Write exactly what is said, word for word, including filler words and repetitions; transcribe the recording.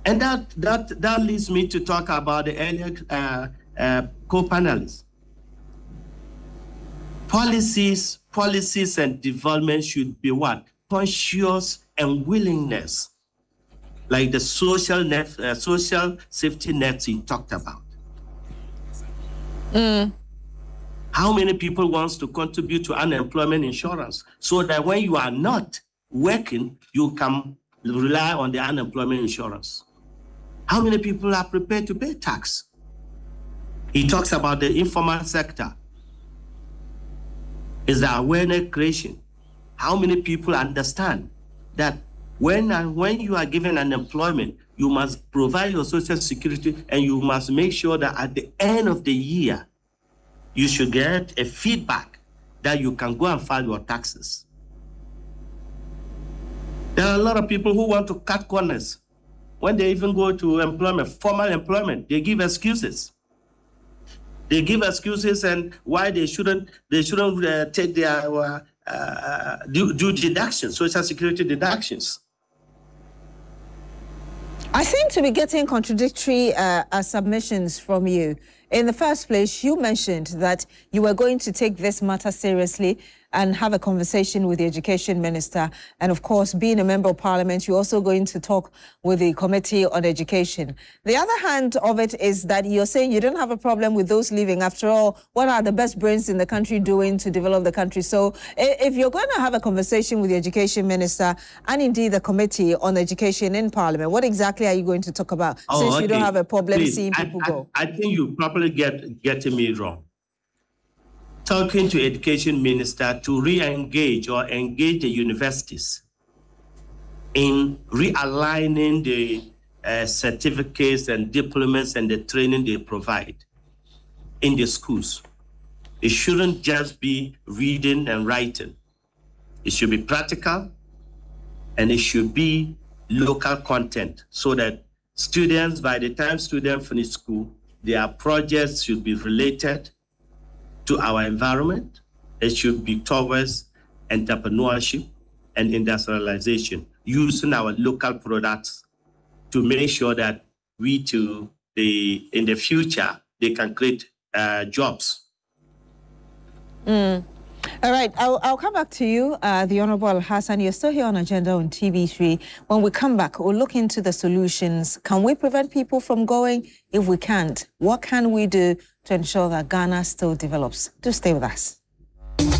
And that, that, that leads me to talk about the earlier uh, uh, co-panelists. Policies, policies and development should be what? Conscious and willingness, like the social net, uh, social safety nets he talked about. Mm. How many people wants to contribute to unemployment insurance so that when you are not working, you can rely on the unemployment insurance? How many people are prepared to pay tax? He talks about the informal sector. Is the awareness creation. How many people understand that when, and when you are given unemployment, you must provide your social security and you must make sure that at the end of the year, you should get a feedback that you can go and file your taxes. There are a lot of people who want to cut corners. When they even go to employment, formal employment, they give excuses. They give excuses and why they shouldn't they shouldn't uh, take their uh, uh, due, due deductions, social security deductions. I seem to be getting contradictory uh, uh, submissions from you. In the first place, you mentioned that you were going to take this matter seriously and have a conversation with the Education Minister. And of course, being a member of Parliament, you're also going to talk with the Committee on Education. The other hand of it is that you're saying you don't have a problem with those leaving. After all, what are the best brains in the country doing to develop the country? So if you're going to have a conversation with the Education Minister and indeed the Committee on Education in Parliament, what exactly are you going to talk about? Oh, since okay. you don't have a problem Please, seeing people I, go? I, I think you probably get getting me wrong. Talking to Education Minister to re-engage or engage the universities in realigning the uh, certificates and diplomas and the training they provide in the schools. It shouldn't just be reading and writing. It should be practical and it should be local content so that students, by the time students finish school, their projects should be related to our environment. It should be towards entrepreneurship and industrialization, using our local products to make sure that we too, the, in the future, they can create uh, jobs. Mm. All right, I'll, I'll come back to you, uh, the Honorable Alhassan. You're still here on Agenda on T V three. When we come back, we'll look into the solutions. Can we prevent people from going? If we can't, what can we do to ensure that Ghana still develops? Do stay with us.